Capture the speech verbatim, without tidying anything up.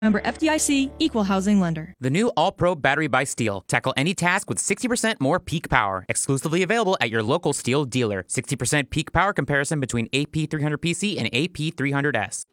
Member F D I C, Equal Housing Lender. The new All-Pro battery by Steel. Tackle any task with sixty percent more peak power. Exclusively available at your local Steel dealer. sixty percent peak power comparison between A P three hundred P C and A P three hundred S.